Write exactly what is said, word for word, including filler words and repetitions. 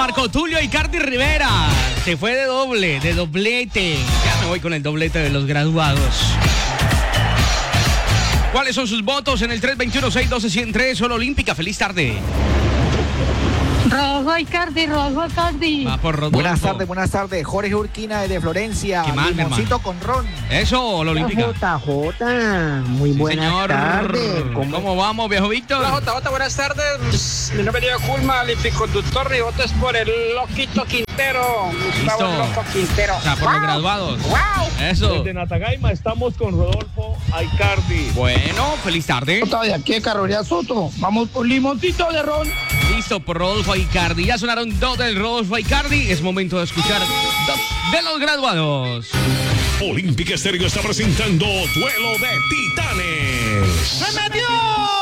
Marco Tulio Icardi Rivera. Se fue de doble, de doblete. Ya me voy con el doblete de los graduados. ¿Cuáles son sus votos en el tres dos uno, seis uno dos, uno cero tres? Solo Olímpica. Feliz tarde. Rojo Icardi, rojo Icardi. Va por Rodolfo. Buenas tardes, buenas tardes. Jorge Urquina desde Florencia. ¿Qué más, mi Limoncito hermano? con ron. Eso, la Olímpica. J J, muy Sí, buenas señor. tardes. ¿Cómo? ¿Cómo? vamos, viejo Víctor? Hola J J, buenas tardes. Mi nombre es Diego Culma, el conductor, y voto es por el Loquito Quintero. Gustavo Listo. Loco Quintero. O sea, por los graduados. ¡Wow! Eso. Desde Natagaima estamos con Rodolfo Aicardi. Bueno, feliz tarde. De aquí de Carolina Soto. Vamos por limoncito de ron. Listo por Rodolfo Icardi. Ya sonaron dos del Rodolfo Icardi. Es momento de escuchar dos de los graduados. Olímpica Estéreo está presentando Duelo de Titanes. ¡Se metió!